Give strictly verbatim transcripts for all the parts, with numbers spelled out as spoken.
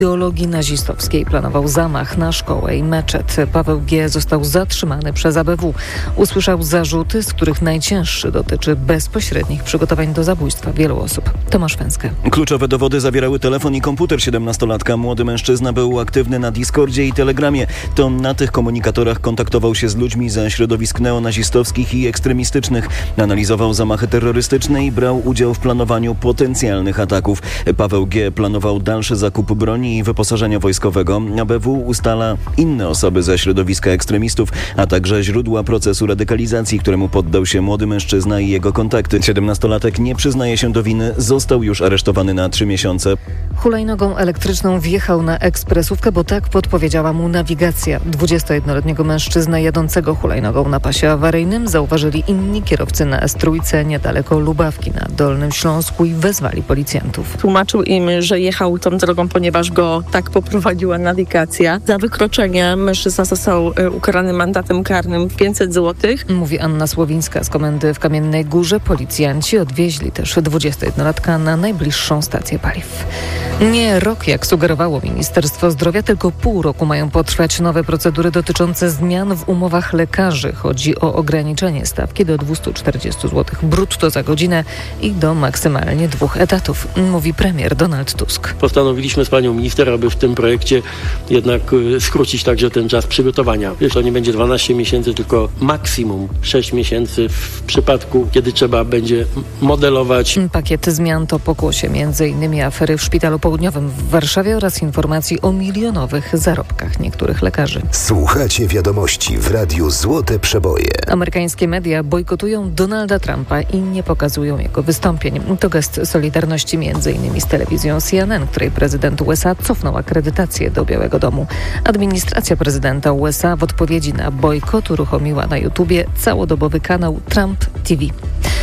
ideologii nazistowskiej. Planował zamach na szkołę i meczet. Paweł G. został zatrzymany przez A B W. Usłyszał zarzuty, z których najcięższy dotyczy bezpośrednich przygotowań do zabójstwa wielu osób. Tomasz Węskę. Kluczowe dowody zawierały telefon i komputer siedemnastolatka. Młody mężczyzna był aktywny na Discordzie i Telegramie. To na tych komunikatorach kontaktował się z ludźmi ze środowisk neonazistowskich i ekstremistycznych. Analizował zamachy terrorystyczne i brał udział w planowaniu potencjalnych ataków. Paweł G. planował dalszy zakup broni i wyposażenia wojskowego. A B W ustala inne osoby ze środowiska ekstremistów, a także źródła procesu radykalizacji, któremu poddał się młody mężczyzna i jego kontakty. siedemnastolatek nie przyznaje się do winy, został już aresztowany na trzy miesiące. Hulajnogą elektryczną wjechał na ekspresówkę, bo tak podpowiedziała mu nawigacja. dwudziestojednoletniego mężczyznę jadącego hulajnogą na pasie awaryjnym zauważyli inni kierowcy na S trzy niedaleko Lubawki na Dolnym Śląsku i wezwali policjantów. Tłumaczył im, że jechał tą drogą, ponieważ go tak poprowadziła nawigacja. Za wykroczenie mężczyzna został ukarany mandatem karnym pięćset złotych. Mówi Anna Słowińska z komendy w Kamiennej Górze. Policjanci odwieźli też dwudziestojednolatka na najbliższą stację paliw. Nie rok, jak sugerowało Ministerstwo Zdrowia, tylko pół roku mają potrwać nowe procedury dotyczące zmian w umowach lekarzy. Chodzi o ograniczenie stawki do dwieście czterdzieści złotych brutto za godzinę i do maksymalnie dwóch etatów, mówi premier Donald Tusk. Postanowiliśmy z panią minister, aby w tym projekcie jednak skrócić także ten czas przygotowania. Wiesz, to nie będzie dwanaście miesięcy, tylko maksimum sześć miesięcy w przypadku, kiedy trzeba będzie modelować. Pakiet zmian to pokłosie między innymi afery w Szpitalu Południowym w Warszawie oraz informacji o milionowych zarobkach niektórych lekarzy. Słuchacie wiadomości w Radiu Złote Przeboje. Amerykańskie media bojkotują Donalda Trumpa i nie pokazują jego wystąpień. To gest solidarności między innymi z telewizją C N N, której prezydent U S A cofnął akredytację do Białego Domu. Administracja prezydenta U S A w odpowiedzi na bojkot uruchomiła na YouTubie całodobowy kanał Trump T V.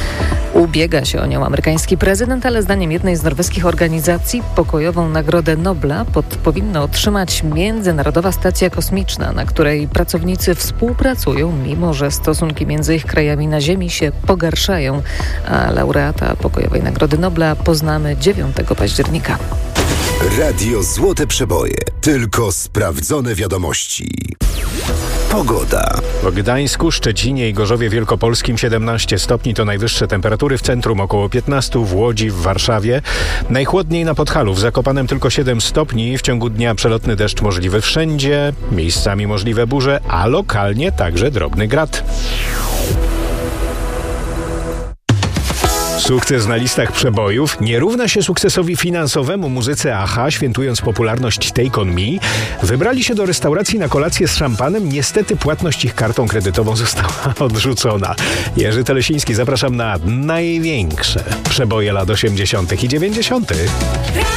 Ubiega się o nią amerykański prezydent, ale zdaniem jednej z norweskich organizacji pokojową Nagrodę Nobla pod, powinna otrzymać Międzynarodowa Stacja Kosmiczna, na której pracownicy współpracują, mimo że stosunki między ich krajami na Ziemi się pogarszają. A laureata pokojowej Nagrody Nobla poznamy dziewiątego października. Radio Złote Przeboje. Tylko sprawdzone wiadomości. Pogoda. W Gdańsku, Szczecinie i Gorzowie Wielkopolskim siedemnaście stopni to najwyższe temperatury, w centrum około piętnaście, w Łodzi, w Warszawie. Najchłodniej na Podhalu, w Zakopanem tylko siedem stopni. W ciągu dnia przelotny deszcz możliwy wszędzie, miejscami możliwe burze, a lokalnie także drobny grad. Sukces na listach przebojów nie równa się sukcesowi finansowemu. Muzycy Aha, świętując popularność Take On Me, wybrali się do restauracji na kolację z szampanem. Niestety płatność ich kartą kredytową została odrzucona. Jerzy Telesiński, zapraszam na największe przeboje lat osiemdziesiątych i dziewięćdziesiątych.